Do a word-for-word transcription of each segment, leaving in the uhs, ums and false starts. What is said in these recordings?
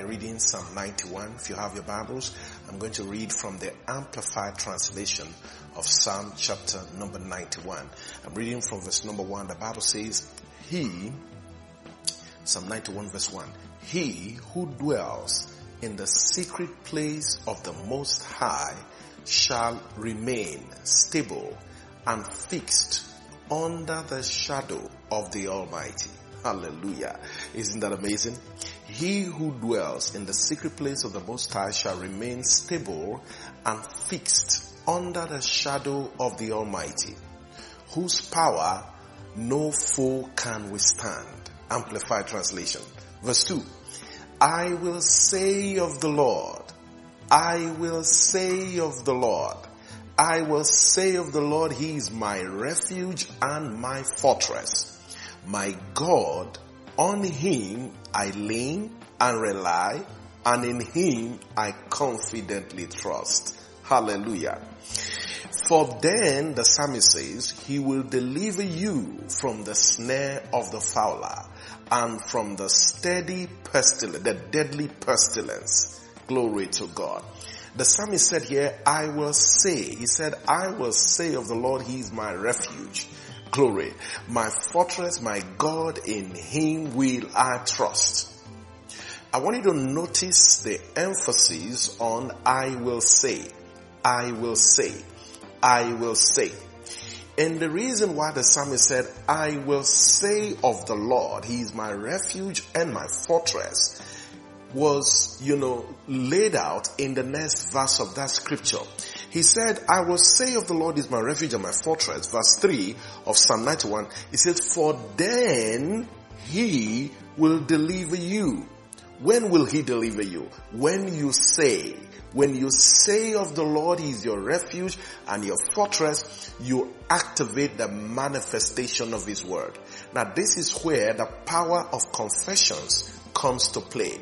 reading Psalm ninety-one. If you have your Bibles, I'm going to read from the Amplified translation of Psalm chapter number ninety-one. I'm reading from verse number one. The Bible says, He, Psalm ninety-one verse one, He who dwells in the secret place of the Most High shall remain stable and fixed under the shadow of the Almighty. Hallelujah. Isn't that amazing? He who dwells in the secret place of the Most High shall remain stable and fixed under the shadow of the Almighty, whose power no foe can withstand. Amplified translation. Verse two. I will say of the Lord, I will say of the Lord, I will say of the Lord, He is my refuge and my fortress. My God, on Him I lean and rely, and in Him I confidently trust. Hallelujah. For then, the psalmist says, He will deliver you from the snare of the fowler and from the steady pestilence, the deadly pestilence. Glory to God. The psalmist said here, I will say, he said, I will say of the Lord, He is my refuge. Glory. My fortress, my God, in Him will I trust. I want you to notice the emphasis on I will say, I will say, I will say. And the reason why the psalmist said, I will say of the Lord, He is my refuge and my fortress, was, you know, laid out in the next verse of that scripture. He said, I will say of the Lord is my refuge and my fortress. Verse three of Psalm ninety-one, he says, for then He will deliver you. When will He deliver you? When you say, when you say of the Lord He is your refuge and your fortress, you activate the manifestation of His word. Now this is where the power of confessions comes to play.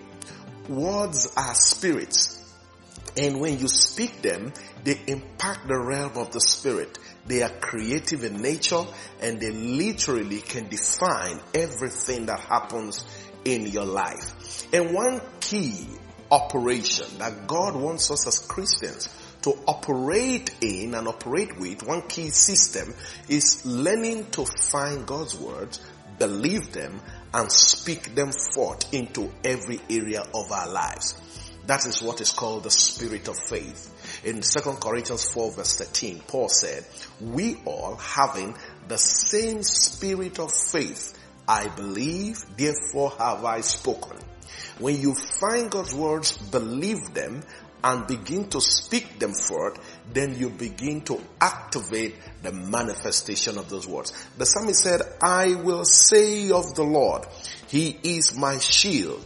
Words are spirits. And when you speak them, they impact the realm of the spirit. They are creative in nature and they literally can define everything that happens in your life. And one key operation that God wants us as Christians to operate in and operate with, one key system, is learning to find God's words, believe them, and speak them forth into every area of our lives. That is what is called the spirit of faith. In Second Corinthians four verse thirteen, Paul said, we all having the same spirit of faith, I believe, therefore have I spoken. When you find God's words, believe them, and begin to speak them forth, then you begin to activate the manifestation of those words. The psalmist said, I will say of the Lord, He is my shield.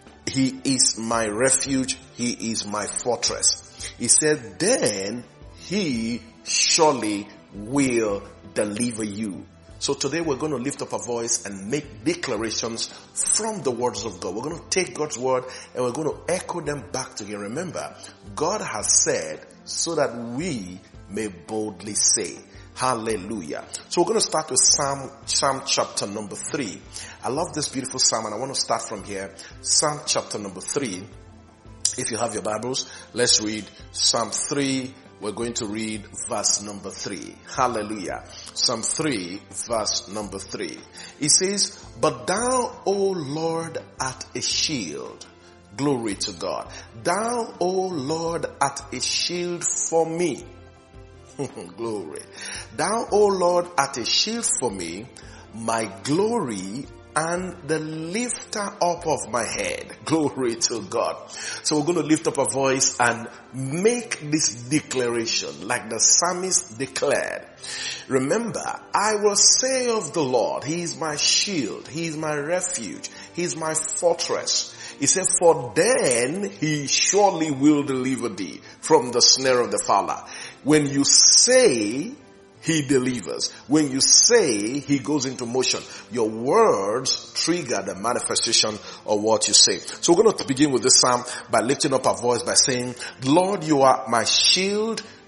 He is my refuge. He is my fortress. He said, then He surely will deliver you. So today we're going to lift up a voice and make declarations from the words of God. We're going to take God's word and we're going to echo them back to Him. Remember, God has said so that we may boldly say. Hallelujah. So we're going to start with Psalm, Psalm chapter number three. I love this beautiful psalm and I want to start from here. Psalm chapter number three. If you have your Bibles, let's read Psalm three. We're going to read verse number three. Hallelujah. Psalm three, verse number three. It says, but thou, O Lord, art a shield. Glory to God. Thou, O Lord, art a shield for me. Glory. Thou, O Lord, art a shield for me, my glory and the lifter up of my head. Glory to God. So we're going to lift up a voice and make this declaration like the psalmist declared. Remember, I will say of the Lord, He is my shield, He is my refuge, He is my fortress. He said, for then He surely will deliver thee from the snare of the fowler. When you say, He delivers. When you say, He goes into motion. Your words trigger the manifestation of what you say. So we're going to begin with this psalm by lifting up our voice by saying, Lord, you are my shield,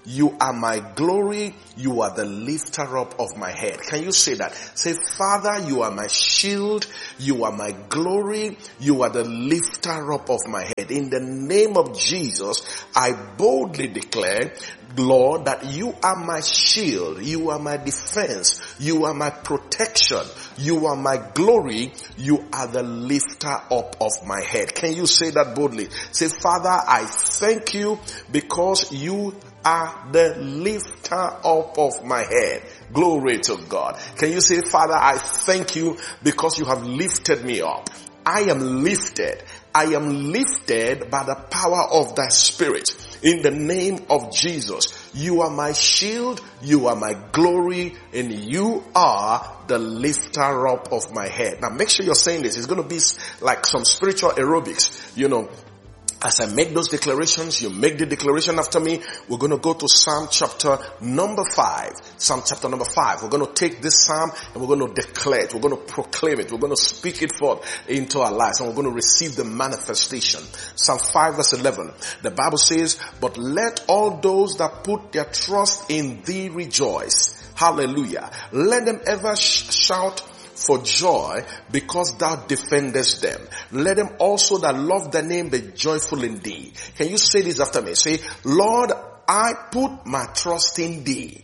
you are my glory, you are the lifter up of my head. Can you say that? Say, Father, you are my shield, you are my glory, you are the lifter up of my head. In the name of Jesus, I boldly declare, Lord, that you are my shield, you are my defense, you are my protection, you are my glory, you are the lifter up of my head. Can you say that boldly? Say, Father, I thank you because you are the lifter up of my head. Glory to God. Can you say, Father, I thank you because you have lifted me up. I am lifted. I am lifted by the power of thy spirit. In the name of Jesus, you are my shield, you are my glory, and you are the lifter up of my head. Now make sure you're saying this. It's going to be like some spiritual aerobics, you know. As I make those declarations, you make the declaration after me. We're going to go to Psalm chapter number five. Psalm chapter number five. We're going to take this psalm and we're going to declare it. We're going to proclaim it. We're going to speak it forth into our lives, and we're going to receive the manifestation. Psalm five verse eleven. The Bible says, but let all those that put their trust in thee rejoice. Hallelujah. Let them ever sh- shout for joy because thou defendest them. Let them also that love thy name be joyful in thee. Can you say this after me? Say, Lord, I put my trust in thee.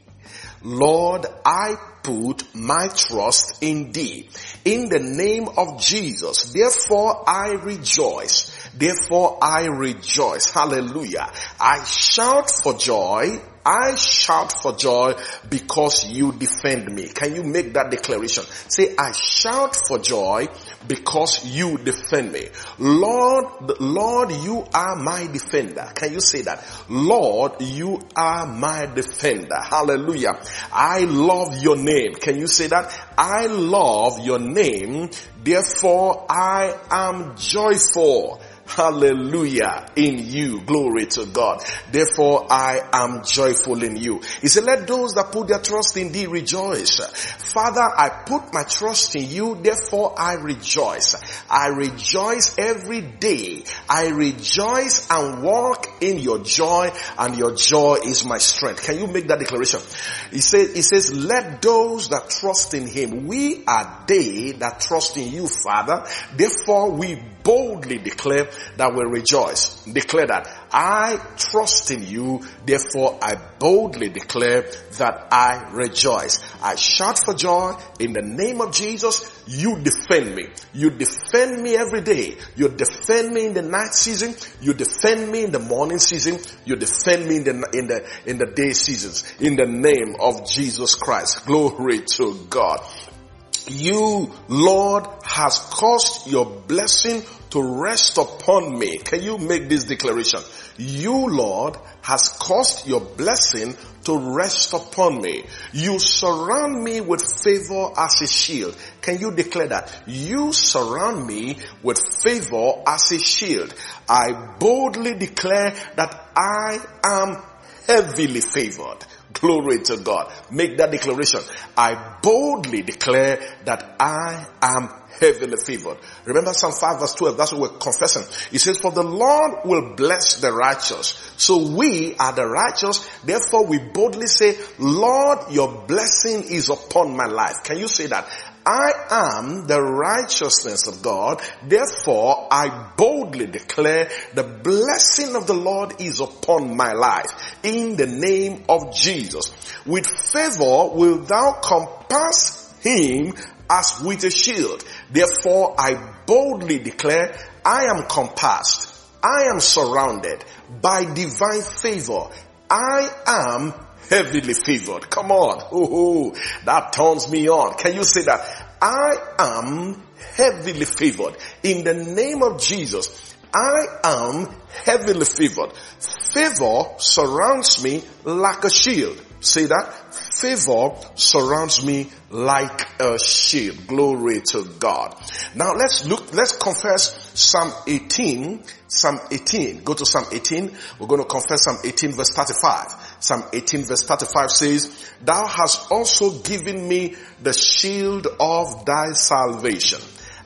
Lord, I put my trust in thee. In the name of Jesus, therefore I rejoice. Therefore I rejoice. Hallelujah. I shout for joy. I shout for joy because you defend me. Can you make that declaration? Say, I shout for joy because you defend me. Lord, Lord, you are my defender. Can you say that? Lord, you are my defender. Hallelujah. I love your name. Can you say that? I love your name. Therefore, I am joyful. Hallelujah in you. Glory to God. Therefore, I am joyful in you. He said, let those that put their trust in thee rejoice. Father, I put my trust in you. Therefore, I rejoice. I rejoice every day. I rejoice and walk in your joy, and your joy is my strength. Can you make that declaration? He says, he says, let those that trust in him. We are they that trust in you, Father. Therefore, we boldly declare that we rejoice. Declare that I trust in you. Therefore, I boldly declare that I rejoice. I shout for joy in the name of Jesus. You defend me. You defend me every day. You defend me in the night season. You defend me in the morning season. You defend me in the, in the, in the day seasons. In the name of Jesus Christ. Glory to God. You, Lord, has caused your blessing to rest upon me. Can you make this declaration? You, Lord, has caused your blessing to rest upon me. You surround me with favor as a shield. Can you declare that? You surround me with favor as a shield. I boldly declare that I am heavily favored. Glory to God. Make that declaration. I boldly declare that I am heavily favored. Remember Psalm five verse twelve. That's what we're confessing. It says, for the Lord will bless the righteous. So we are the righteous. Therefore we boldly say, Lord, your blessing is upon my life. Can you say that? I am the righteousness of God. Therefore, I boldly declare the blessing of the Lord is upon my life. In the name of Jesus. With favor will thou compass him as with a shield. Therefore, I boldly declare I am compassed. I am surrounded by divine favor. I am heavily favored. Come on. Oh, that turns me on. Can you say that? I am heavily favored. In the name of Jesus, I am heavily favored. Favor surrounds me like a shield. Say that. Favor surrounds me like a shield. Glory to God. Now let's look, let's confess Psalm eighteen. Psalm eighteen. Go to Psalm eighteen. We're going to confess Psalm eighteen verse thirty-five. Psalm eighteen verse thirty-five says, thou hast also given me the shield of thy salvation,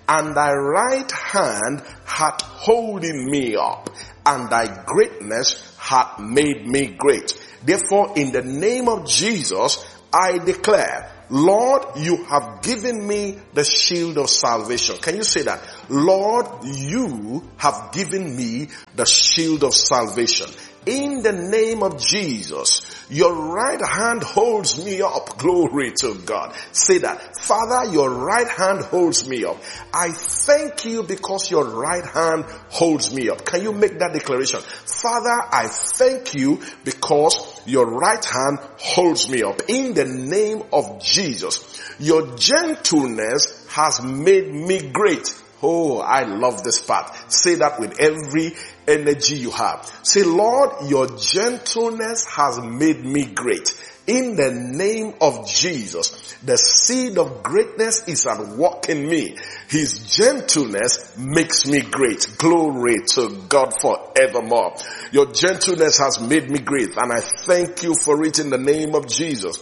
and thy right hand hath holding me up, and thy greatness hath made me great. Therefore, in the name of Jesus, I declare, Lord, you have given me the shield of salvation. Can you say that? Lord, you have given me the shield of salvation. In the name of Jesus, your right hand holds me up. Glory to God. Say that. Father, your right hand holds me up. I thank you because your right hand holds me up. Can you make that declaration? Father, I thank you because your right hand holds me up. In the name of Jesus, your gentleness has made me great. Oh, I love this part. Say that with every energy you have. Say, Lord, your gentleness has made me great. In the name of Jesus, the seed of greatness is at work in me. His gentleness makes me great. Glory to God forevermore. Your gentleness has made me great, and I thank you for it in the name of Jesus.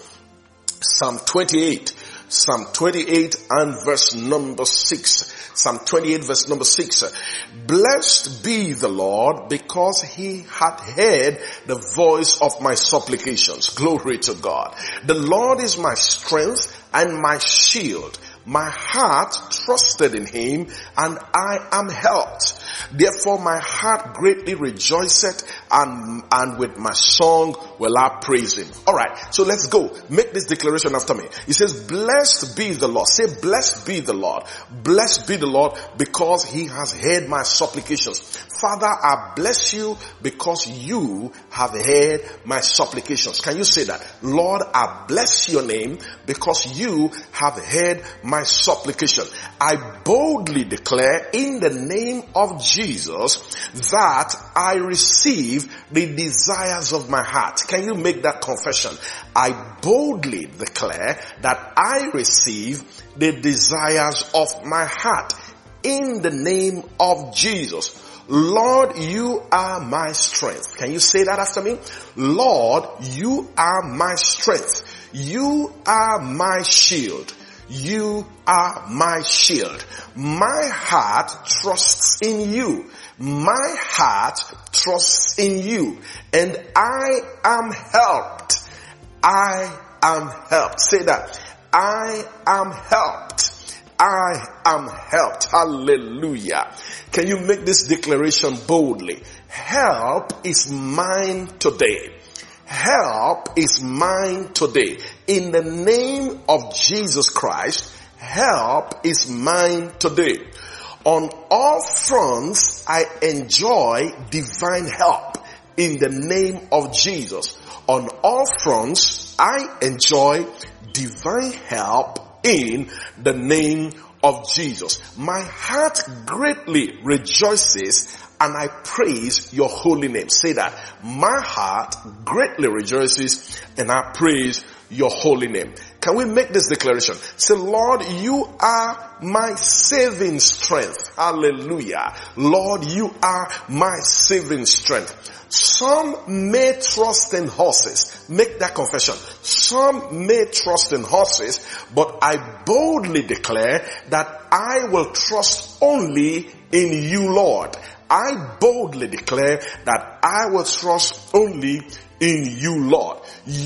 Psalm twenty-eight. Psalm twenty-eight and verse number six. Psalm twenty-eight verse number six. Blessed be the Lord, because he hath heard the voice of my supplications. Glory to God. The Lord is my strength and my shield. My heart trusted in him, and I am helped. Therefore my heart greatly rejoiceth, and, and with my song will I praise him. Alright, so let's go. Make this declaration after me. He says, blessed be the Lord. Say, blessed be the Lord. Blessed be the Lord, because he has heard my supplications. Father, I bless you because you have heard my supplications. Can you say that? Lord, I bless your name because you have heard my supplication. I boldly declare in the name of Jesus that I receive the desires of my heart. Can you make that confession? I boldly declare that I receive the desires of my heart in the name of Jesus. Lord, you are my strength. Can you say that after me? Lord, you are my strength. You are my shield. You are my shield. My heart trusts in you. My heart trusts in you. And I am helped. I am helped. Say that. I am helped. I am helped. Hallelujah. Can you make this declaration boldly? Help is mine today. Help is mine today. In the name of Jesus Christ, help is mine today. On all fronts, I enjoy divine help in the name of Jesus. On all fronts, I enjoy divine help in the name of Jesus. My heart greatly rejoices, and I praise your holy name. Say that. My heart greatly rejoices, and I praise your holy name. Can we make this declaration? Say, Lord, you are my saving strength. Hallelujah. Lord, you are my saving strength. Some may trust in horses. Make that confession. Some may trust in horses, but I boldly declare that I will trust only in you, Lord. I boldly declare that I will trust only in you, Lord.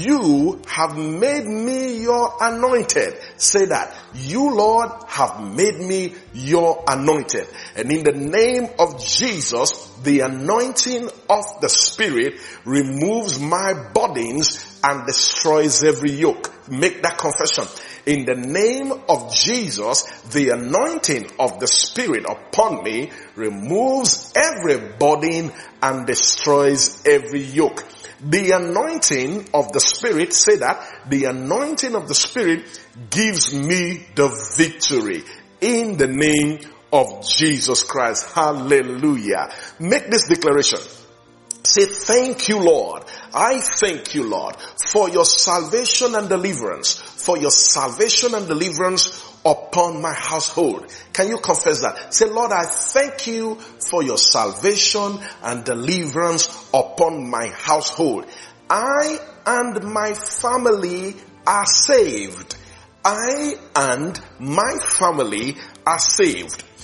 You have made me your anointed. Say that. You, Lord, have made me your anointed. And in the name of Jesus, the anointing of the Spirit removes my burdens and destroys every yoke. Make that confession. In the name of Jesus, the anointing of the Spirit upon me removes every burden and destroys every yoke. The anointing of the Spirit, say that, the anointing of the Spirit gives me the victory in the name of Jesus Christ. Hallelujah. Make this declaration. Say, thank you, Lord. I thank you, Lord, for your salvation and deliverance, for your salvation and deliverance upon my household. Can you confess that? Say, Lord, I thank you for your salvation and deliverance upon my household. I and my family are saved. I and my family are saved.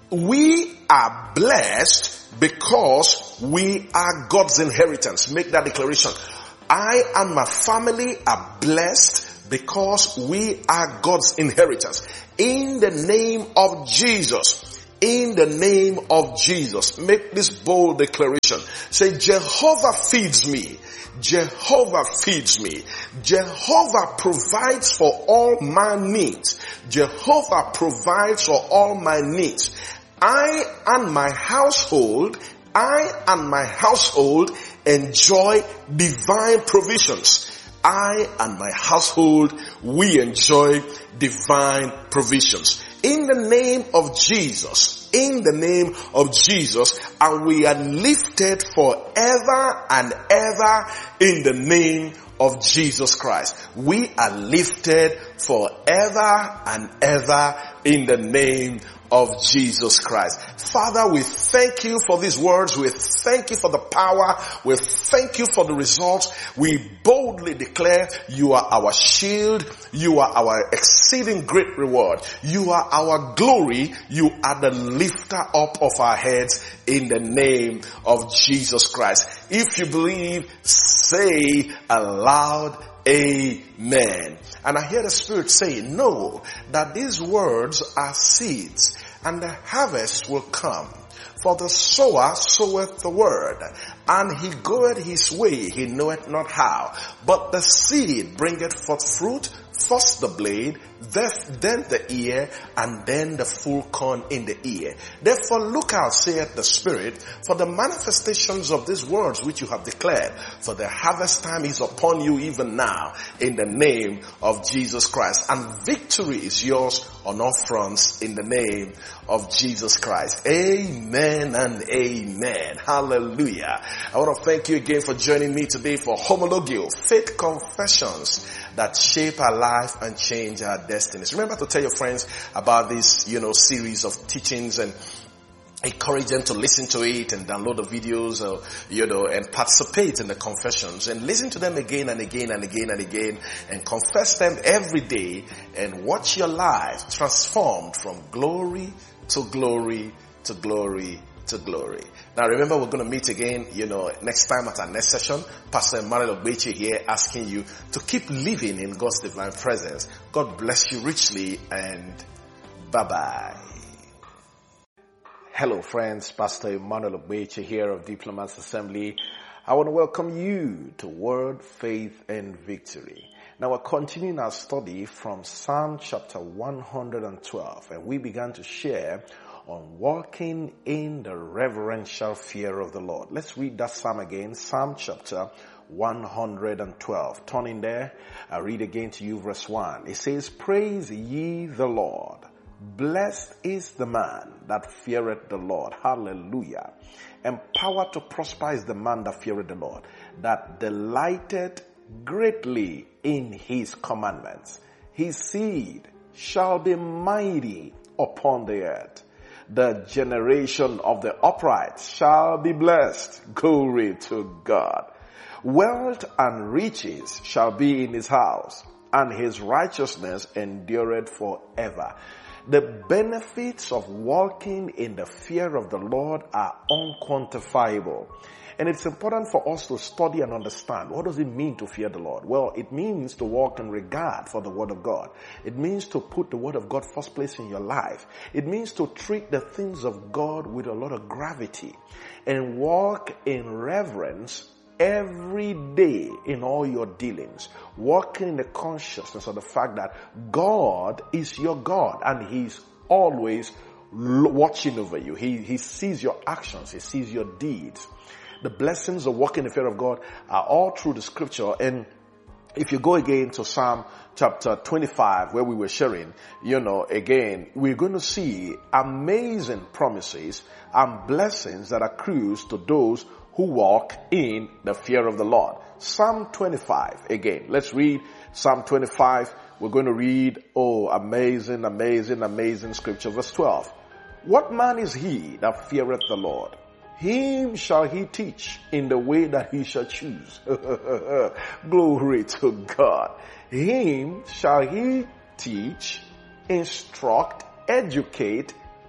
we are blessed because we are God's inheritance. Make that declaration. I and my family are blessed because we are God's inheritance. In the name of Jesus. In the name of Jesus. Make this bold declaration. Say, Jehovah feeds me. Jehovah feeds me. Jehovah provides for all my needs. Jehovah provides for all my needs. I and my household, I and my household enjoy divine provisions. I and my household, we enjoy divine provisions. In the name of Jesus, in the name of Jesus, and we are lifted forever and ever in the name of Jesus Christ. We are lifted forever and ever in the name of Jesus Christ. Father, we thank you for these words. We thank you for the power. We thank you for the results. We boldly declare you are our shield. You are our exceeding great reward. You are our glory. You are the lifter up of our heads in the name of Jesus Christ. If you believe, say aloud, amen. And I hear the Spirit say, know that these words are seeds, and the harvest will come. For the sower soweth the word, and he goeth his way, he knoweth not how. But the seed bringeth forth fruit, first the blade, then the ear, and then the full corn in the ear. Therefore look out, saith the Spirit, for the manifestations of these words which you have declared. For the harvest time is upon you even now, in the name of Jesus Christ. And victory is yours on all fronts in the name of Jesus Christ. Amen and amen. Hallelujah. I want to thank you again for joining me today for Homologio, Faith Confessions that shape our life and change our destinies. Remember to tell your friends about this, you know, series of teachings, and encourage them to listen to it and download the videos, or, you know, and participate in the confessions and listen to them again and again and again and again and confess them every day, and watch your life transformed from glory to glory to glory to glory. Now remember, we're going to meet again, you know, next time at our next session. Pastor Emmanuel Ogbeche here, asking you to keep living in God's divine presence. God bless you richly, and bye-bye. Hello friends, Pastor Emmanuel Ogbeche here of Diplomats Assembly. I want to welcome you to Word, Faith and Victory. Now we're continuing our study from Psalm chapter one hundred twelve, and we began to share on walking in the reverential fear of the Lord. Let's read that psalm again, Psalm chapter one hundred twelve. Turn in there, I read again to you verse one. It says, praise ye the Lord. Blessed is the man that feareth the Lord. Hallelujah. And power to prosper is the man that feareth the Lord, that delighteth greatly in his commandments. His seed shall be mighty upon the earth. The generation of the upright shall be blessed. Glory to God. Wealth and riches shall be in his house, and his righteousness endureth forever. The benefits of walking in the fear of the Lord are unquantifiable. And it's important for us to study and understand, what does it mean to fear the Lord? Well, it means to walk in regard for the Word of God. It means to put the Word of God first place in your life. It means to treat the things of God with a lot of gravity and walk in reverence every day in all your dealings. Walking in the consciousness of the fact that God is your God, and He's always watching over you. He, he sees your actions. He sees your deeds. The blessings of walking in the fear of God are all through the scripture. And if you go again to Psalm chapter twenty-five, where we were sharing, you know, again, we're going to see amazing promises and blessings that accrues to those who walk in the fear of the Lord. Psalm twenty-five, again, let's read Psalm twenty-five. We're going to read, oh, amazing, amazing, amazing scripture. Verse twelve. What man is he that feareth the Lord? Him shall he teach in the way that he shall choose. Glory to God. Him shall he teach, instruct, educate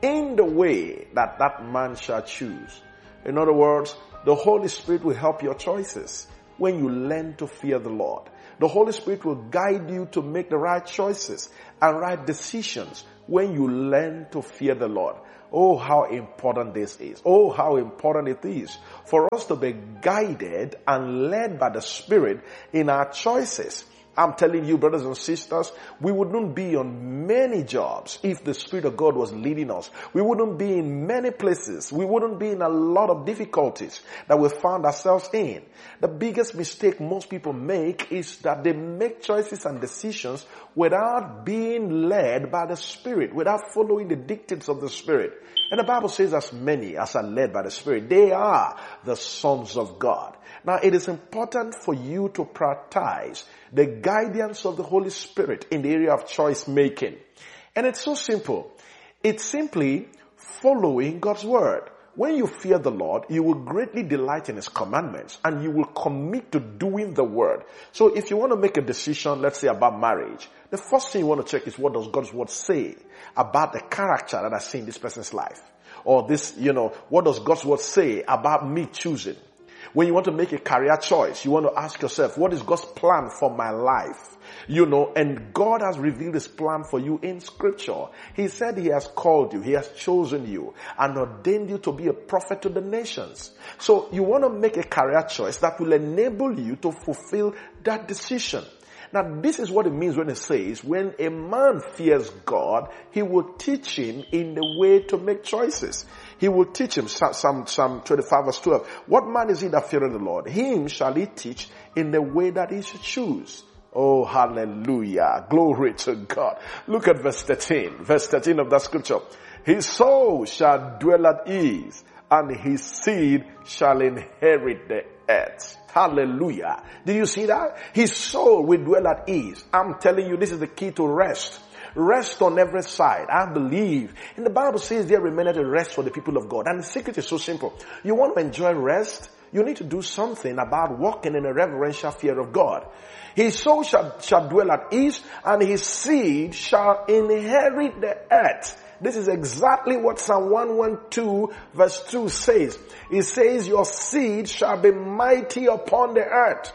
in the way that that man shall choose. In other words, the Holy Spirit will help your choices when you learn to fear the Lord. The Holy Spirit will guide you to make the right choices and right decisions when you learn to fear the Lord. Oh, how important this is. Oh, how important it is for us to be guided and led by the Spirit in our choices. I'm telling you, brothers and sisters, we wouldn't be on many jobs if the Spirit of God was leading us. We wouldn't be in many places. We wouldn't be in a lot of difficulties that we found ourselves in. The biggest mistake most people make is that they make choices and decisions without being led by the Spirit, without following the dictates of the Spirit. And the Bible says, as many as are led by the Spirit, they are the sons of God. Now, it is important for you to prioritize the guidance of the Holy Spirit in the area of choice making. And it's so simple. It's simply following God's word. When you fear the Lord, you will greatly delight in His commandments and you will commit to doing the word. So if you want to make a decision, let's say about marriage, the first thing you want to check is, what does God's word say about the character that I see in this person's life? Or this, you know, what does God's word say about me choosing? When you want to make a career choice, you want to ask yourself, what is God's plan for my life? You know, and God has revealed His plan for you in Scripture. He said He has called you, He has chosen you, and ordained you to be a prophet to the nations. So you want to make a career choice that will enable you to fulfill that decision. Now, this is what it means when it says, when a man fears God, He will teach him in the way to make choices. He will teach him, Psalm, Psalm twenty-five verse twelve. What man is he that feareth the Lord? Him shall He teach in the way that he should choose. Oh, hallelujah. Glory to God. Look at verse thirteen. Verse thirteen of that scripture. His soul shall dwell at ease, and his seed shall inherit the earth. Hallelujah. Did you see that? His soul will dwell at ease. I'm telling you, this is the key to rest. Rest on every side. I believe. And the Bible says there remaineth a rest for the people of God. And the secret is so simple. You want to enjoy rest? You need to do something about walking in a reverential fear of God. His soul shall, shall dwell at ease, and his seed shall inherit the earth. This is exactly what Psalm one twelve verse two says. It says, your seed shall be mighty upon the earth.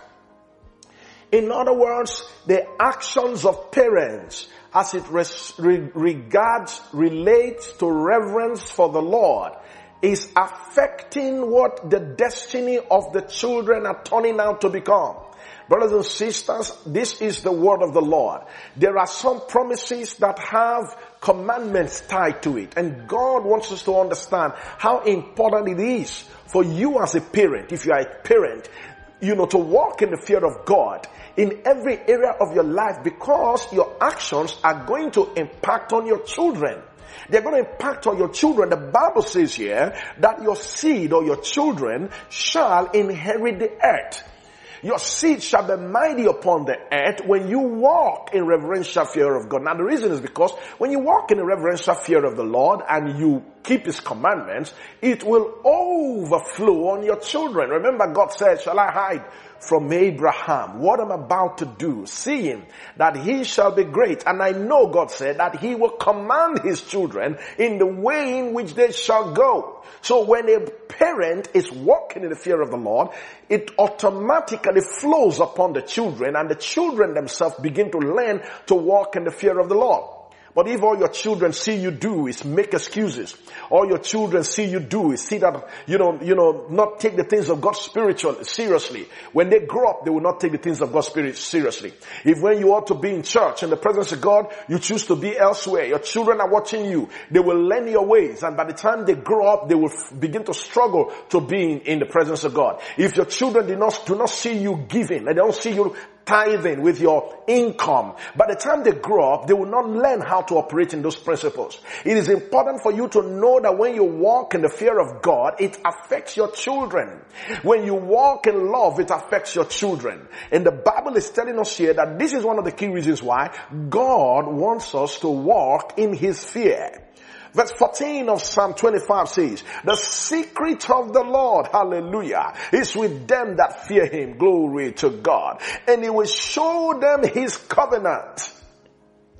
In other words, the actions of parents as it res- re- regards, relates to reverence for the Lord is affecting what the destiny of the children are turning out to become. Brothers and sisters, this is the word of the Lord. There are some promises that have commandments tied to it. And God wants us to understand how important it is for you as a parent, if you are a parent, you know, to walk in the fear of God in every area of your life, because your actions are going to impact on your children. They're going to impact on your children. The Bible says here that your seed or your children shall inherit the earth. Your seed shall be mighty upon the earth when you walk in reverential fear of God. Now the reason is because when you walk in a reverential fear of the Lord and you keep His commandments, it will overflow on your children. Remember, God said, shall I hide from Abraham what I'm about to do, seeing that he shall be great? And I know, God said, that He will command His children in the way in which they shall go. So when a parent is walking in the fear of the Lord, it automatically flows upon the children, and the children themselves begin to learn to walk in the fear of the Lord. But if all your children see you do is make excuses, all your children see you do is see that, you know, you know, not take the things of God spiritual seriously. When they grow up, they will not take the things of God spirit seriously. If when you ought to be in church in the presence of God, you choose to be elsewhere, your children are watching you, they will learn your ways, and by the time they grow up, they will f- begin to struggle to be in, in the presence of God. If your children do not, do not see you giving, and they don't see you tithing with your income, by the time they grow up, they will not learn how to operate in those principles. It is important for you to know that when you walk in the fear of God, it affects your children. When you walk in love, it affects your children. And the Bible is telling us here that this is one of the key reasons why God wants us to walk in His fear. Verse fourteen of Psalm twenty-five says, the secret of the Lord, hallelujah, is with them that fear Him. Glory to God. And He will show them His covenant.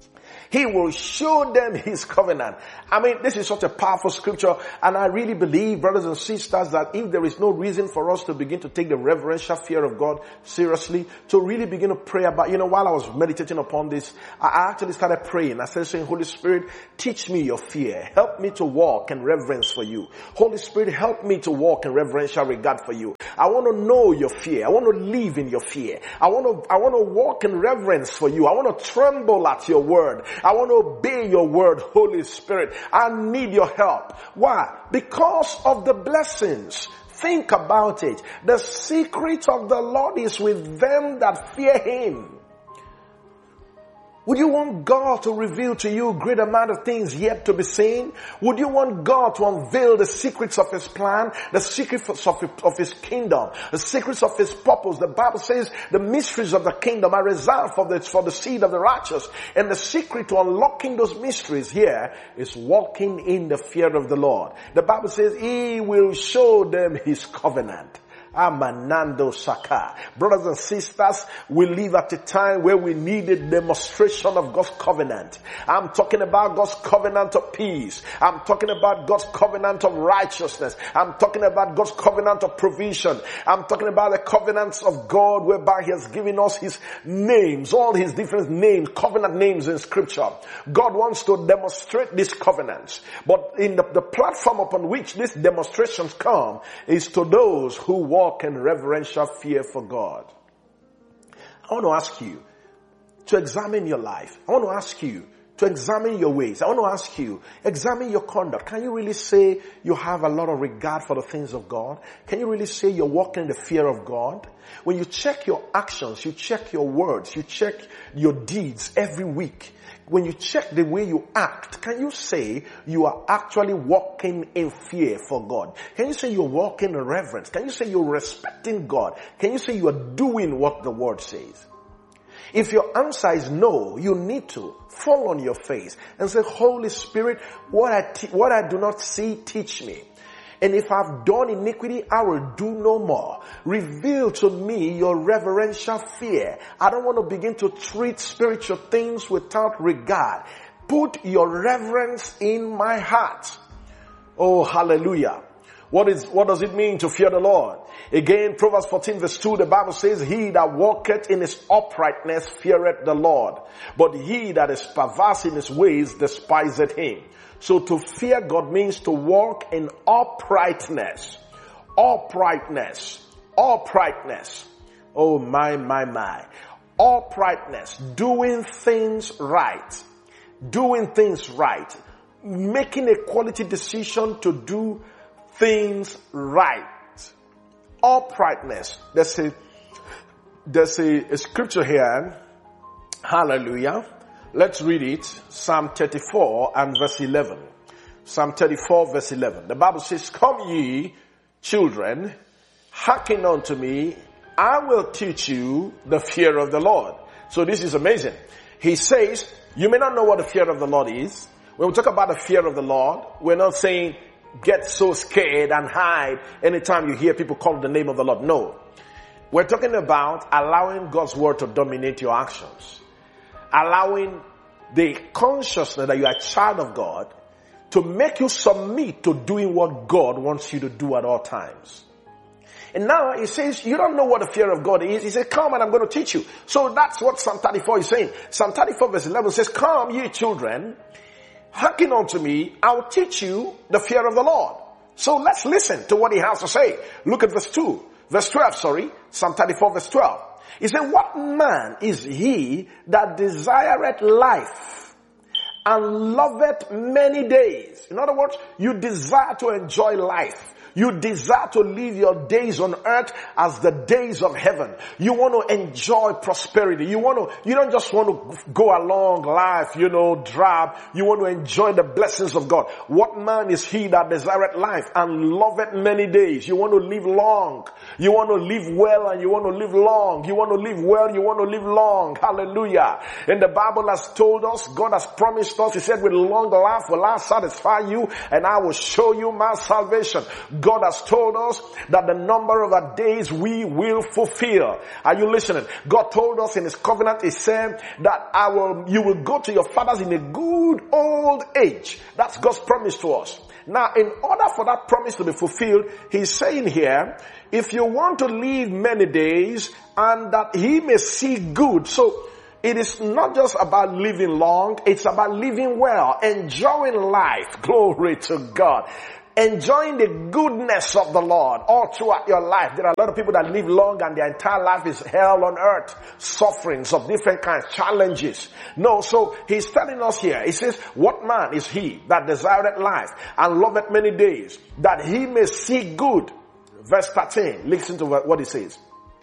He will show them his covenant. I mean, this is such a powerful scripture, and I really believe, brothers and sisters, that if there is no reason for us to begin to take the reverential fear of God seriously, to really begin to pray about, you know, while I was meditating upon this, I actually started praying. I started saying, Holy Spirit, teach me your fear. Help me to walk in reverence for you. Holy Spirit, help me to walk in reverential regard for you. I want to know your fear. I want to live in your fear. I want to, I want to walk in reverence for you. I want to tremble at your word. I want to obey your word, Holy Spirit. I need your help. Why? Because of the blessings. Think about it. The secret of the Lord is with them that fear him. Would you want God to reveal to you a great amount of things yet to be seen? Would you want God to unveil the secrets of his plan, the secrets of, of his kingdom, the secrets of his purpose? The Bible says the mysteries of the kingdom are reserved for the, for the seed of the righteous. And the secret to unlocking those mysteries here is walking in the fear of the Lord. The Bible says he will show them his covenant. Amanando Saka. Brothers and sisters, we live at a time where we need a demonstration of God's covenant. I'm talking about God's covenant of peace. I'm talking about God's covenant of righteousness. I'm talking about God's covenant of provision. I'm talking about the covenants of God whereby he has given us his names, all his different names, covenant names in scripture. God wants to demonstrate these covenants. But in the, the platform upon which these demonstrations come is to those who walk in reverential fear for God. I want to ask you to examine your life. I want to ask you to examine your ways. I want to ask you, examine your conduct. Can you really say you have a lot of regard for the things of God? Can you really say you're walking in the fear of God? When you check your actions, you check your words, you check your deeds every week. When you check the way you act, can you say you are actually walking in fear for God? Can you say you're walking in reverence? Can you say you're respecting God? Can you say you are doing what the word says? If your answer is no, you need to fall on your face and say, Holy Spirit, what I, te- what I do not see, teach me. And if I've done iniquity, I will do no more. Reveal to me your reverential fear. I don't want to begin to treat spiritual things without regard. Put your reverence in my heart. Oh, hallelujah. What is, what does it mean to fear the Lord? Again, Proverbs fourteen verse two, the Bible says, he that walketh in his uprightness feareth the Lord, but he that is perverse in his ways despiseth him. So to fear God means to walk in uprightness. Uprightness. Uprightness. Oh my, my, my. Uprightness. Doing things right. Doing things right. Making a quality decision to do things right. Uprightness. There's a, there's a, a scripture here. Hallelujah. Let's read it. Psalm thirty-four and verse eleven. Psalm thirty-four verse eleven. The Bible says, come ye, children, hearken unto me. I will teach you the fear of the Lord. So this is amazing. He says, you may not know what the fear of the Lord is. When we talk about the fear of the Lord, we're not saying get so scared and hide anytime you hear people call the name of the Lord. No. We're talking about allowing God's word to dominate your actions. Allowing the consciousness that you are a child of God to make you submit to doing what God wants you to do at all times. And now he says, you don't know what the fear of God is. He says, come and I'm going to teach you. So that's what Psalm thirty-four is saying. Psalm thirty-four verse eleven says, come ye children, hearken unto me, I will teach you the fear of the Lord. So let's listen to what he has to say. Look at verse two, verse twelve, sorry, Psalm thirty-four verse twelve. He said, what man is he that desireth life and loveth many days? In other words, you desire to enjoy life. You desire to live your days on earth as the days of heaven. You want to enjoy prosperity. You want to, you don't just want to go along life, you know, drab. You want to enjoy the blessings of God. What man is he that desireth life and loveth many days? You want to live long. You want to live well and you want to live long. You want to live well, you want to live long. Hallelujah. And the Bible has told us, God has promised us, He said, with long life will I satisfy you and I will show you my salvation. God has told us that the number of our days we will fulfill. Are you listening? God told us in His covenant, He said that I will, you will go to your fathers in a good old age. That's God's promise to us. Now, in order for that promise to be fulfilled, He's saying here, if you want to live many days and that He may see good. So, it is not just about living long, it's about living well, enjoying life. Glory to God. Enjoying the goodness of the Lord all throughout your life. There are a lot of people that live long and their entire life is hell on earth. Sufferings of different kinds, challenges. No, so He's telling us here, He says, what man is he that desireth life and loveth many days, that he may see good? Verse thirteen, listen to what He says.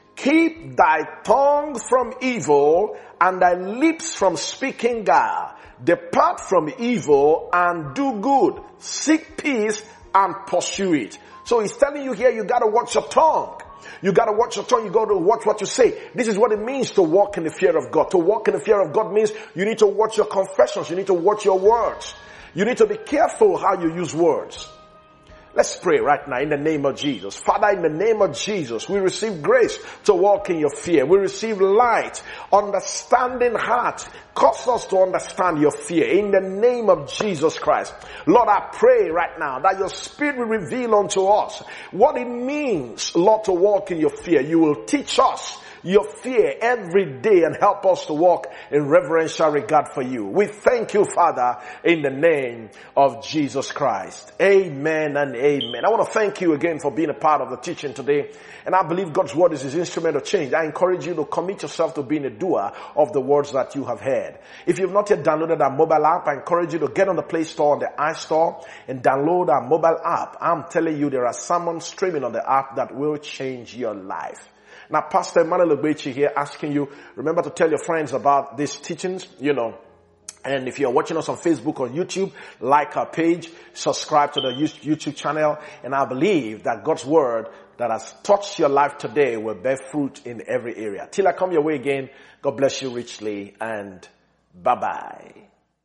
Keep thy tongue from evil and thy lips from speaking guile. Depart from evil and do good. Seek peace and pursue it. So He's telling you here, you gotta watch your tongue. You gotta watch your tongue. You gotta watch what you say. This is what it means to walk in the fear of God. To walk in the fear of God means you need to watch your confessions. You need to watch your words. You need to be careful how you use words. Let's pray right now in the name of Jesus. Father, in the name of Jesus, we receive grace to walk in your fear. We receive light, understanding heart. Cause us to understand your fear in the name of Jesus Christ. Lord, I pray right now that your Spirit will reveal unto us what it means, Lord, to walk in your fear. You will teach us your fear every day and help us to walk in reverential regard for you. We thank you, Father, in the name of Jesus Christ. Amen and amen. I want to thank you again for being a part of the teaching today. And I believe God's word is His instrument of change. I encourage you to commit yourself to being a doer of the words that you have heard. If you've not yet downloaded our mobile app, I encourage you to get on the Play Store, on the iStore, and download our mobile app. I'm telling you, there are sermons streaming on the app that will change your life. Now, Pastor Emmanuel Ogbechi here asking you, remember to tell your friends about these teachings, you know. And if you're watching us on Facebook or YouTube, like our page, subscribe to the YouTube channel. And I believe that God's word that has touched your life today will bear fruit in every area. Till I come your way again, God bless you richly and bye-bye.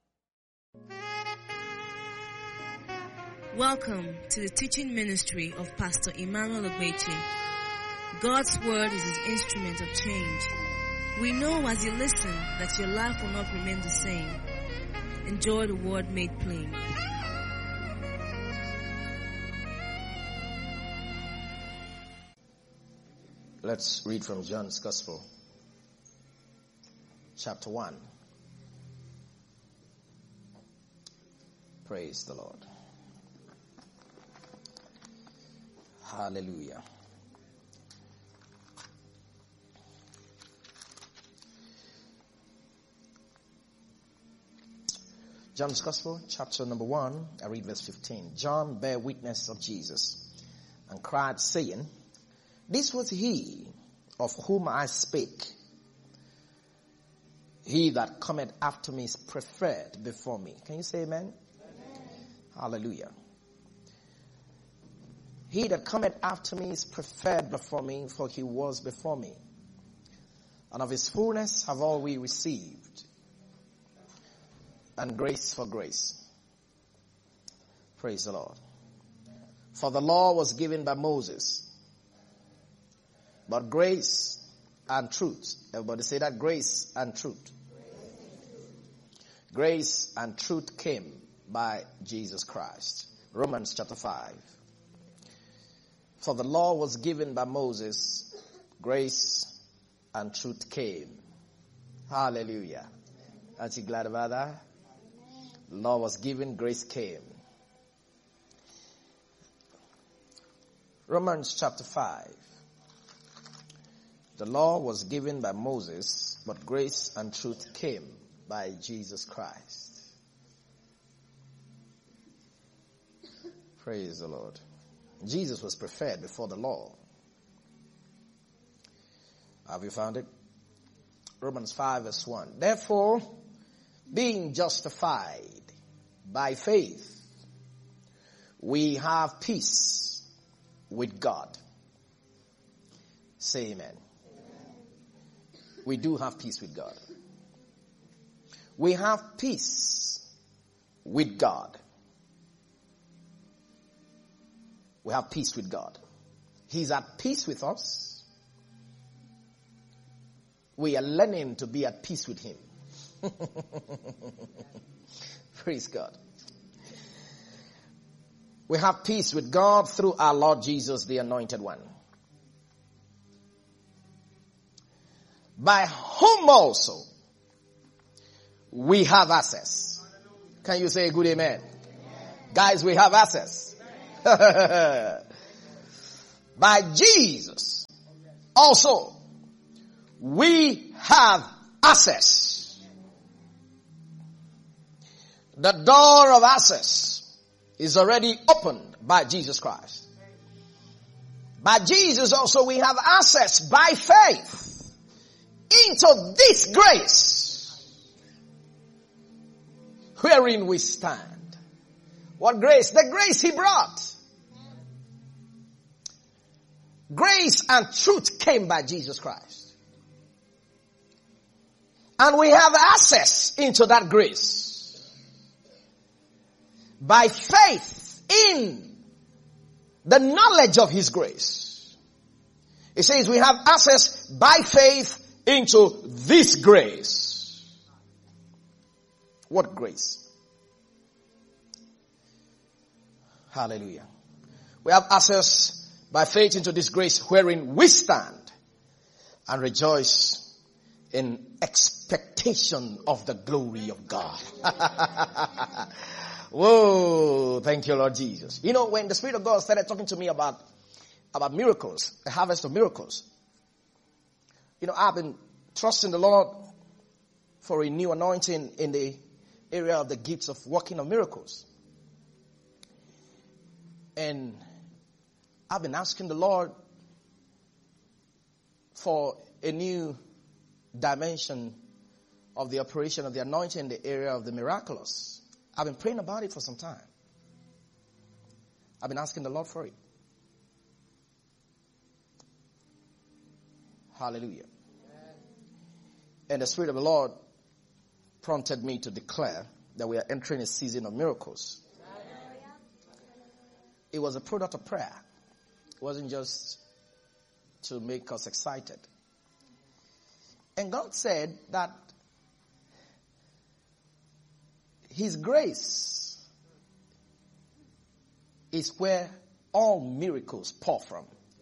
Welcome to the teaching ministry of Pastor Emmanuel Ogbechi. God's word is His instrument of change. We know as you listen that your life will not remain the same. Enjoy the word made plain. Let's read from John's Gospel, chapter one. Praise the Lord. Hallelujah. John's Gospel, chapter number one, I read verse fifteen. John bare witness of Jesus and cried, saying, this was he of whom I spake. He that cometh after me is preferred before me. Can you say amen? Amen. Hallelujah. He that cometh after me is preferred before me, for he was before me. And of his fullness have all we received, and grace for grace. Praise the Lord. For the law was given by Moses, but grace and truth. Everybody say that, grace and truth. Grace and truth came by Jesus Christ. Romans chapter five. For the law was given by Moses, grace and truth came. Hallelujah. Aren't you glad about that? Law was given, grace came. Romans chapter five. The law was given by Moses, but grace and truth came by Jesus Christ. Praise the Lord. Jesus was preferred before the law. Have you found it? Romans five verse one. Therefore, being justified by faith, we have peace with God Say amen. We do have peace with God. We have peace with God. We have peace with God. He's at peace with us. We are learning to be at peace with Him. Praise God. We have peace with God through our Lord Jesus, the Anointed One. By whom also we have access. Can you say a good amen? Amen. Guys, we have access. By Jesus also we have access. The door of access is already opened by Jesus Christ. By Jesus also we have access by faith into this grace wherein we stand. What grace? The grace He brought. Grace and truth came by Jesus Christ. And we have access into that grace by faith in the knowledge of His grace. It says we have access by faith into this grace. What grace? Hallelujah. We have access by faith into this grace wherein we stand and rejoice in expectation of the glory of God. Whoa, thank you, Lord Jesus. You know, when the Spirit of God started talking to me about, about miracles, the harvest of miracles, you know, I've been trusting the Lord for a new anointing in the area of the gifts of working of miracles. And I've been asking the Lord for a new dimension of the operation of the anointing in the area of the miraculous. I've been praying about it for some time. I've been asking the Lord for it. Hallelujah. And the Spirit of the Lord prompted me to declare that we are entering a season of miracles. It was a product of prayer. It wasn't just to make us excited. And God said that His grace is where all miracles pour from.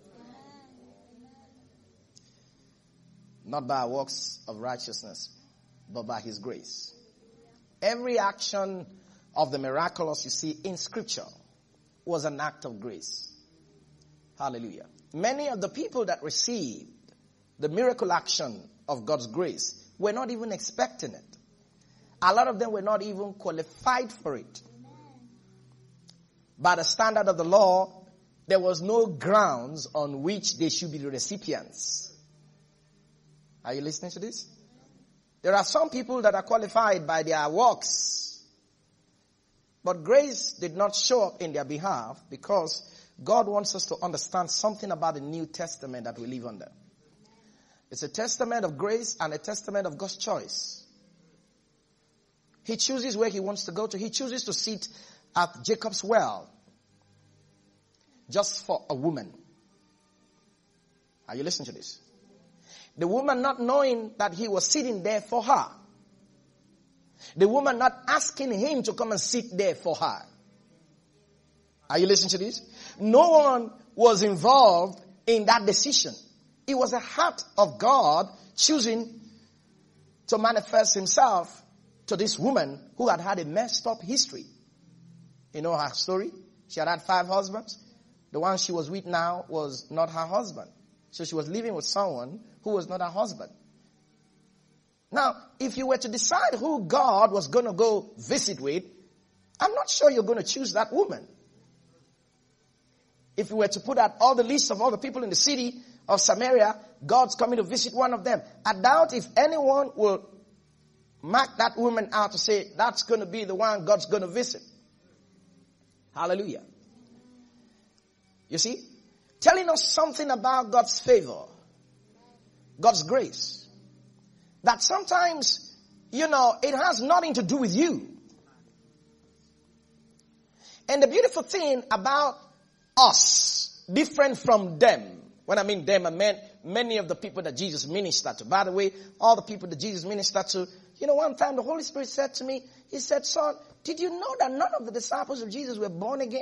Not by works of righteousness, but by His grace. Every action of the miraculous you see in Scripture was an act of grace. Hallelujah. Many of the people that received the miracle action of God's grace were not even expecting it. A lot of them were not even qualified for it. By the standard of the law, there was no grounds on which they should be the recipients. Are you listening to this? There are some people that are qualified by their works, but grace did not show up in their behalf because God wants us to understand something about the New Testament that we live under. It's a testament of grace and a testament of God's choice. He chooses where He wants to go to. He chooses to sit at Jacob's well just for a woman. Are you listening to this? The woman not knowing that He was sitting there for her. The woman not asking Him to come and sit there for her. Are you listening to this? No one was involved in that decision. It was a heart of God choosing to manifest Himself to this woman who had had a messed up history. You know her story? She had had five husbands. The one she was with now was not her husband. So she was living with someone who was not her husband. Now, if you were to decide who God was going to go visit with, I'm not sure you're going to choose that woman. If you were to put out all the lists of all the people in the city of Samaria, God's coming to visit one of them. I doubt if anyone will mark that woman out to say, that's going to be the one God's going to visit. Hallelujah. You see? Telling us something about God's favor God's grace. That sometimes, you know, it has nothing to do with you. And the beautiful thing about us, different from them, when I mean them, I meant many of the people that Jesus ministered to. By the way, all the people that Jesus ministered to, you know, one time the Holy Spirit said to me, he said, son, did you know that none of the disciples of Jesus were born again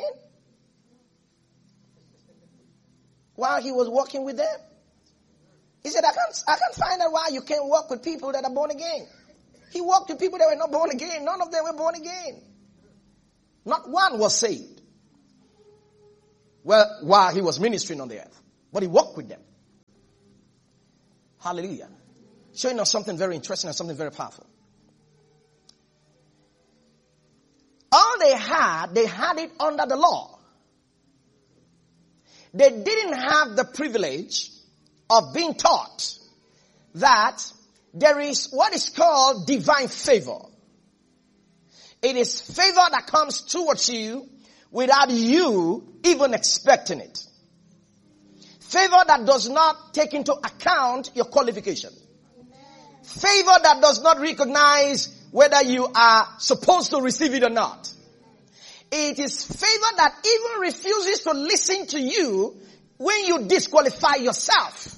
while he was walking with them? He said, I can't, I can't find out why you can't walk with people that are born again. He walked with people that were not born again. None of them were born again. Not one was saved. Well, while he was ministering on the earth. But he walked with them. Hallelujah. Showing us something very interesting and something very powerful. All they had, they had it under the law. They didn't have the privilege of being taught that there is what is called divine favor. It is favor that comes towards you without you even expecting it. Favor that does not take into account your qualification. Favor that does not recognize whether you are supposed to receive it or not. It is favor that even refuses to listen to you when you disqualify yourself.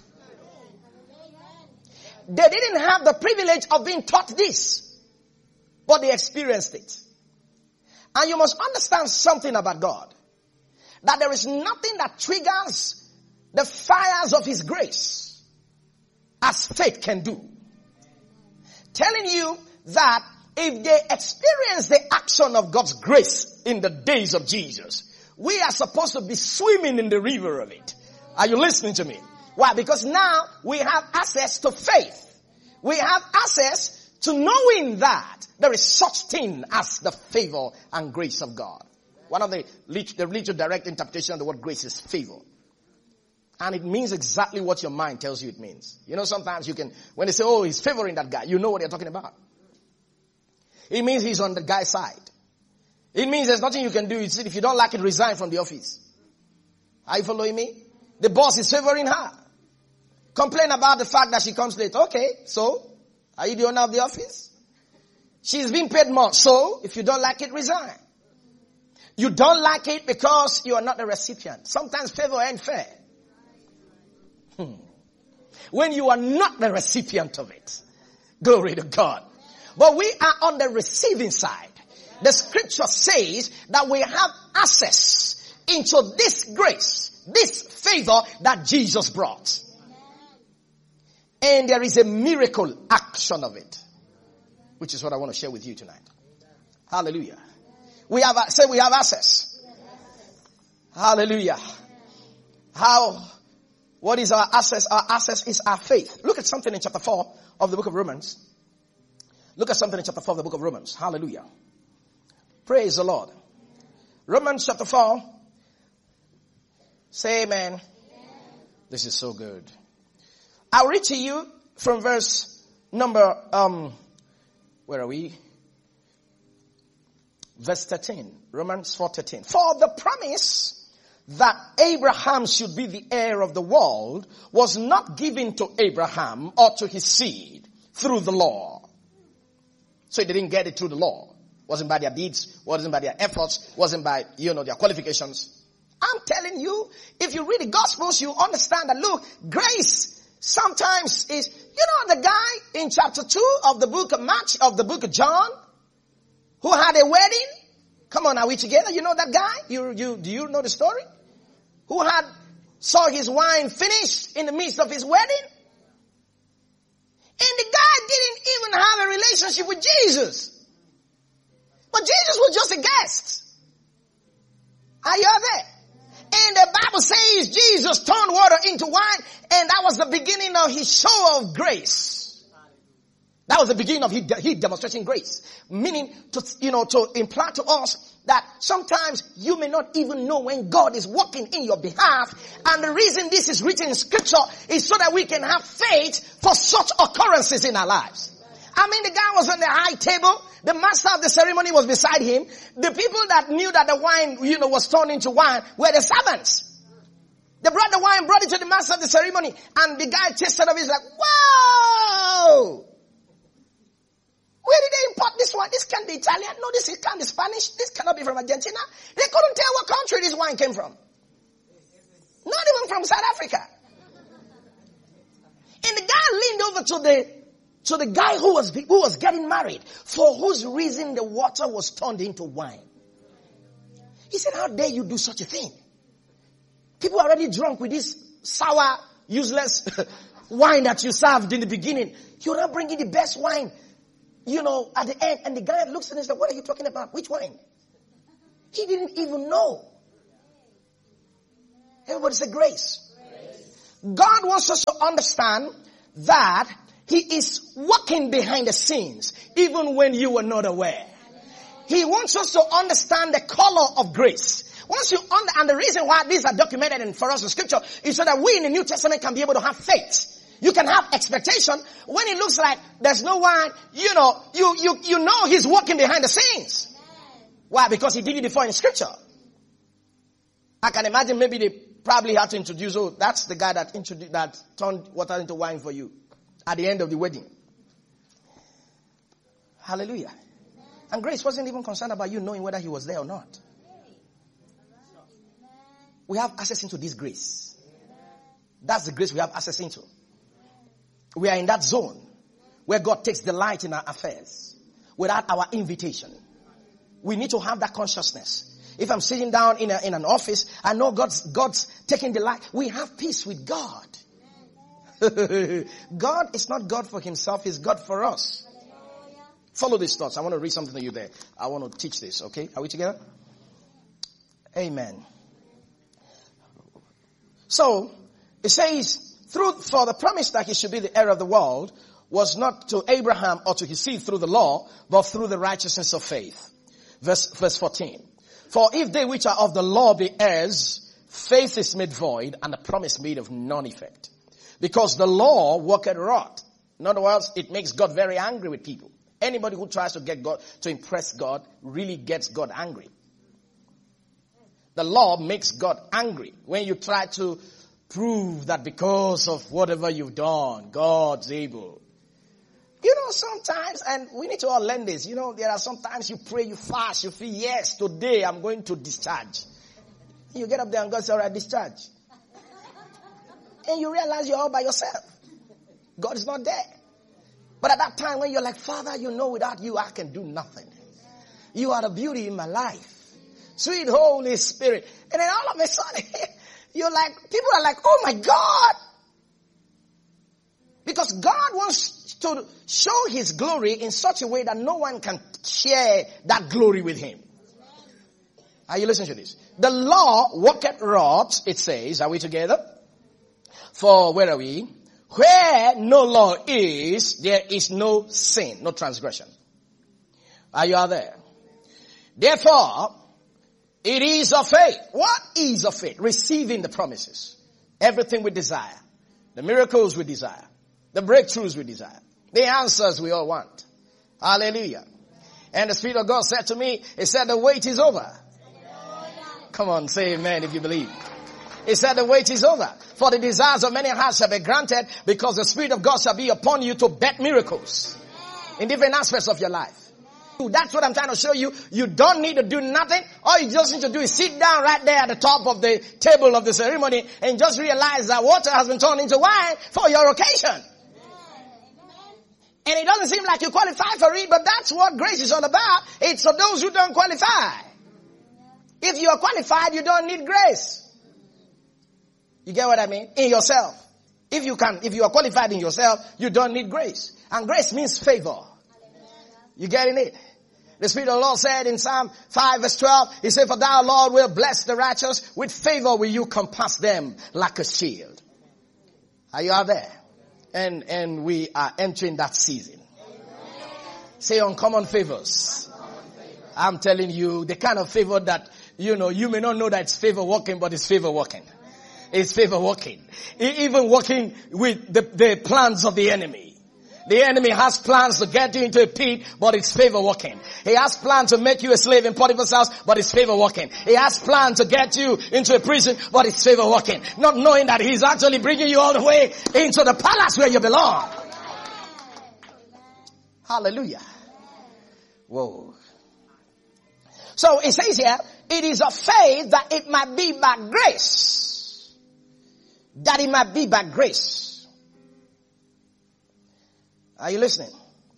They didn't have the privilege of being taught this, but they experienced it. And you must understand something about God. That there is nothing that triggers the fires of His grace as faith can do. Telling you that if they experience the action of God's grace in the days of Jesus, we are supposed to be swimming in the river of it. Are you listening to me? Why? Because now we have access to faith. We have access to knowing that there is such thing as the favor and grace of God. One of the, the religious direct interpretation of the word grace is favor. And it means exactly what your mind tells you it means. You know, sometimes you can, when they say, oh, he's favoring that guy, you know what they're talking about. It means he's on the guy's side. It means there's nothing you can do. If you don't like it, resign from the office. Are you following me? The boss is favoring her. Complain about the fact that she comes late. Okay, so, are you the owner of the office? She's being paid more. So, if you don't like it, resign. You don't like it because you are not the recipient. Sometimes favor ain't fair. Hmm. When you are not the recipient of it. Glory to God. But we are on the receiving side. The scripture says that we have access into this grace, this favor that Jesus brought. And there is a miracle action of it, which is what I want to share with you tonight. Hallelujah. We have, say we have access. Hallelujah. How, what is our access? Our access is our faith. Look at something in chapter four of the book of Romans. Look at something in chapter four of the book of Romans. Hallelujah. Praise the Lord. Romans chapter four. Say amen. Amen. This is so good. I'll read to you from verse number, um, where are we? Verse thirteen. Romans four thirteen. For the promise that Abraham should be the heir of the world was not given to Abraham or to his seed through the law. So they didn't get it through the law. Wasn't by their deeds, wasn't by their efforts, wasn't by, you know, their qualifications. I'm telling you, if you read the Gospels, you understand that, look, grace sometimes is, you know, the guy in chapter two of the book of Mark, of the book of John, who had a wedding. Come on, are we together? You know that guy? You, you, do you know the story? Who had, saw his wine finished in the midst of his wedding? And the guy didn't even have a relationship with Jesus. But Jesus was just a guest. Are you there? And the Bible says Jesus turned water into wine, and that was the beginning of his show of grace. That was the beginning of his demonstrating grace. Meaning to, you know, to imply to us that sometimes you may not even know when God is working in your behalf. And the reason this is written in scripture is so that we can have faith for such occurrences in our lives. I mean, the guy was on the high table. The master of the ceremony was beside him. The people that knew that the wine, you know, was turned into wine were the servants. They brought the wine, brought it to the master of the ceremony, and the guy tasted of it, he's like, wow! Where did they import this wine? This can't be Italian. No, this can't be Spanish. This cannot be from Argentina. They couldn't tell what country this wine came from. Not even from South Africa. And the guy leaned over to the, to the guy who was, who was getting married, for whose reason the water was turned into wine. He said, how dare you do such a thing? People are already drunk with this sour, useless wine that you served in the beginning. You're not bringing the best wine, you know, at the end. And the guy looks at him and says, what are you talking about? Which wine? He didn't even know. Everybody say grace. Grace. God wants us to understand that He is working behind the scenes, even when you were not aware. He wants us to understand the color of grace. Once you under, and the reason why these are documented in, for us in scripture is so that we in the New Testament can be able to have faith. You can have expectation when it looks like there's no wine. You know, you, you, you know He's working behind the scenes. Why? Because He did it before in scripture. I can imagine maybe they probably had to introduce, oh, that's the guy that introduced, that turned water into wine for you at the end of the wedding. Hallelujah. And grace wasn't even concerned about you knowing whether He was there or not. We have access into this grace. That's the grace we have access into. We are in that zone where God takes delight in our affairs without our invitation. We need to have that consciousness. If I'm sitting down in a, in an office, I know God's, God's taking delight. We have peace with God. God is not God for Himself. He's God for us. Follow these thoughts. I want to read something to you there. I want to teach this. Okay. Are we together? Amen. So, it says, through, for the promise that He should be the heir of the world was not to Abraham or to his seed through the law, but through the righteousness of faith. Verse, verse fourteen. For if they which are of the law be heirs, faith is made void, and the promise made of none effect. Because the law worketh wrath. In other words, it makes God very angry with people. Anybody who tries to get God, to impress God, really gets God angry. The law makes God angry. When you try to prove that because of whatever you've done, God's able. You know, sometimes, and we need to all learn this, you know, there are sometimes you pray, you fast, you feel, yes, today I'm going to discharge. You get up there and God says, all right, discharge. And you realize you're all by yourself. God is not there. But at that time when you're like, Father, you know without you I can do nothing. You are the beauty in my life. Sweet Holy Spirit. And then all of a sudden, you're like, people are like, oh my God. Because God wants to show His glory in such a way that no one can share that glory with Him. Are you listening to this? The law worketh wrath, it says. Are we together? For where are we? Where no law is, there is no sin, no transgression. Are you all there? Therefore, it is of faith. What is of faith? Receiving the promises. Everything we desire. The miracles we desire. The breakthroughs we desire. The answers we all want. Hallelujah. And the Spirit of God said to me, He said the wait is over. Come on, say amen if you believe. He said the wait is over. For the desires of many hearts shall be granted, because the Spirit of God shall be upon you to bet miracles in different aspects of your life. That's what I'm trying to show you. You don't need to do nothing. All you just need to do is sit down right there at the top of the table of the ceremony and just realize that water has been turned into wine for your occasion. And it doesn't seem like you qualify for it, but that's what grace is all about. It's for those who don't qualify. If you are qualified, you don't need grace. You get what I mean? In yourself. If you can, if you are qualified in yourself, you don't need grace. And grace means favor. You getting it? The Spirit of the Lord said in Psalm five verse twelve, He said, for thou, Lord, will bless the righteous. With favor will you compass them like a shield. Are you out there? And, and we are entering that season. Say uncommon favors. I'm telling you, the kind of favor that, you know, you may not know that it's favor working, but it's favor working. It's favor working. Even working with the, the plans of the enemy. The enemy has plans to get you into a pit, but it's favor working. He has plans to make you a slave in Potiphar's house, but it's favor working. He has plans to get you into a prison, but it's favor working. Not knowing that he's actually bringing you all the way into the palace where you belong. Hallelujah. Whoa. So it says here, it is of faith that it might be by grace. That it might be by grace. Are you listening?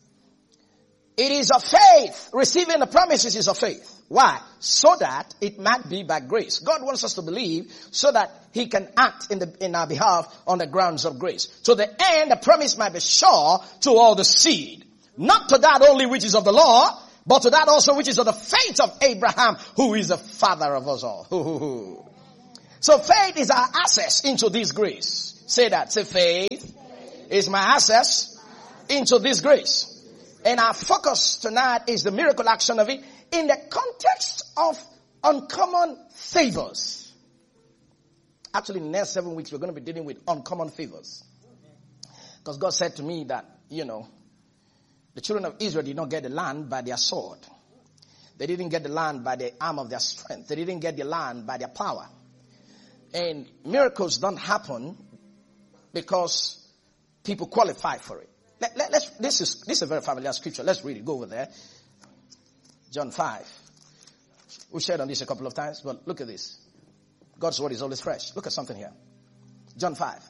It is of faith. Receiving the promises is of faith. Why? So that it might be by grace. God wants us to believe so that he can act in the, in our behalf on the grounds of grace. To the end, the promise might be sure to all the seed. Not to that only which is of the law, but to that also which is of the faith of Abraham, who is the father of us all. So faith is our access into this grace. Say that. Say faith is my access into this grace. And our focus tonight is the miracle action of it in the context of uncommon favors. Actually, in the next seven weeks, we're going to be dealing with uncommon favors. Because God said to me that, you know, the children of Israel did not get the land by their sword. They didn't get the land by the arm of their strength. They didn't get the land by their power. And miracles don't happen because people qualify for it. Let, let, let's, this is, this is a very familiar scripture. Let's read it. Go over there. John five. We shared on this a couple of times, but look at this. God's word is always fresh. Look at something here. John five.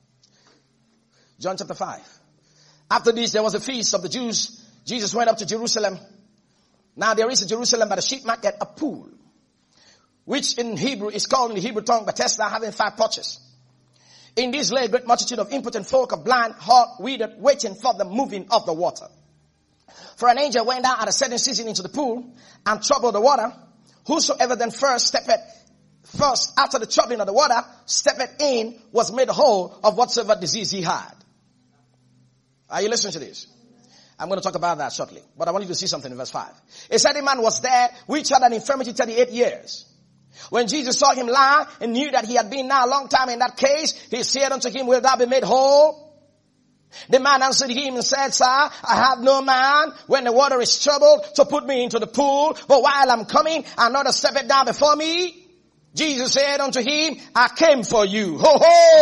John chapter five. After this, there was a feast of the Jews. Jesus went up to Jerusalem. Now there is in Jerusalem by the sheep market a pool, which in Hebrew is called in the Hebrew tongue Bethesda, having five porches. In this lay a great multitude of impotent folk, of blind, halt, withered, waiting for the moving of the water. For an angel went down at a certain season into the pool and troubled the water. Whosoever then first stepped, first after the troubling of the water, stepped in, was made whole of whatsoever disease he had. Are you listening to this? I'm going to talk about that shortly, but I want you to see something in verse five. A certain man was there which had an infirmity thirty-eight years. When Jesus saw him lie and knew that he had been now a long time in that case, he said unto him, wilt thou be made whole? The man answered him and said, Sir, I have no man when the water is troubled to put me into the pool, but while I'm coming, another steppeth down before me. Jesus said unto him, I came for you. Ho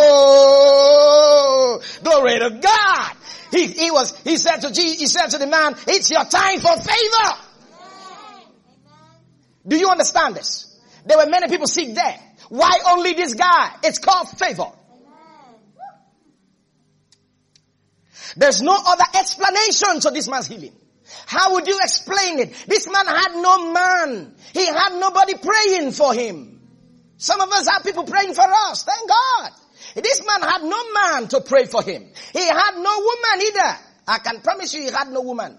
ho! Glory to God. He, he was, he said to Jesus, he said to the man, it's your time for favor. Do you understand this? There were many people sick there. Why only this guy? It's called favor. There's no other explanation to this man's healing. How would you explain it? This man had no man. He had nobody praying for him. Some of us have people praying for us. Thank God. This man had no man to pray for him. He had no woman either. I can promise you he had no woman.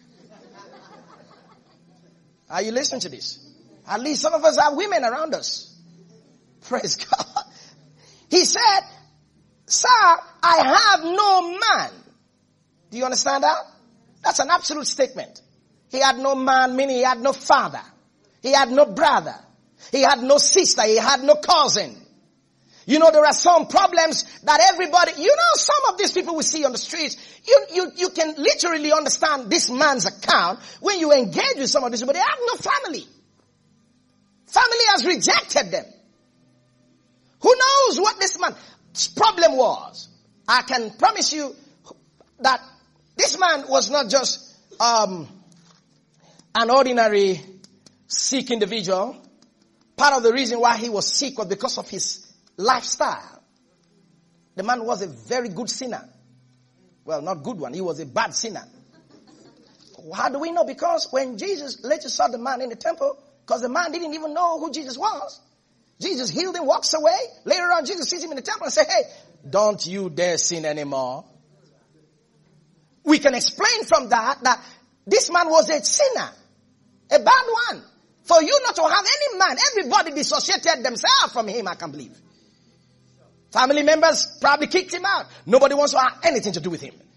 Are you listening to this? At least some of us have women around us. Praise God. He said, Sir, I have no man. Do you understand that? That's an absolute statement. He had no man, meaning he had no father. He had no brother. He had no sister. He had no cousin. You know, there are some problems that everybody, you know, some of these people we see on the streets, you, you, you can literally understand this man's account when you engage with some of these people. They have no family. Family has rejected them. Who knows what this man's problem was? I can promise you that this man was not just um, an ordinary sick individual. Part of the reason why he was sick was because of his lifestyle. The man was a very good sinner. Well, not good one. He was a bad sinner. How do we know? Because when Jesus later saw the man in the temple, because the man didn't even know who Jesus was. Jesus healed him, walks away. Later on, Jesus sees him in the temple and says, hey, don't you dare sin anymore. We can explain from that that this man was a sinner. A bad one. For you not to have any man, everybody dissociated themselves from him, I can believe. Family members probably kicked him out. Nobody wants to have anything to do with him.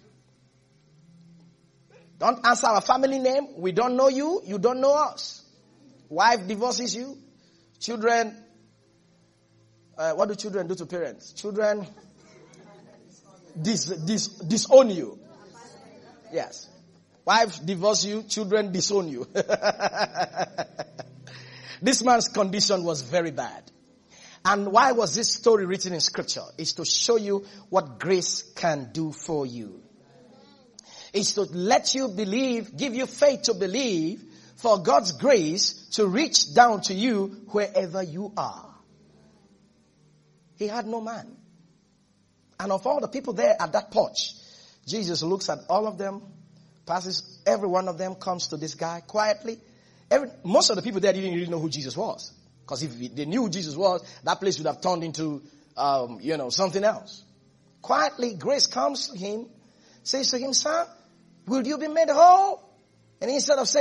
Don't answer our family name. We don't know you. You don't know us. Wife divorces you. Children, uh, what do children do to parents? Children dis, dis, disown you. Yes. Wife divorce you, children disown you. This man's condition was very bad. And why was this story written in scripture? It's to show you what grace can do for you. It's to let you believe, give you faith to believe for God's grace to reach down to you wherever you are. He had no man. And of all the people there at that porch, Jesus looks at all of them, passes, every one of them comes to this guy quietly. Every, most of the people there didn't really know who Jesus was. Because if they knew who Jesus was, that place would have turned into, um, you know, something else. Quietly, grace comes to him, says to him, son, will you be made whole? And instead of saying,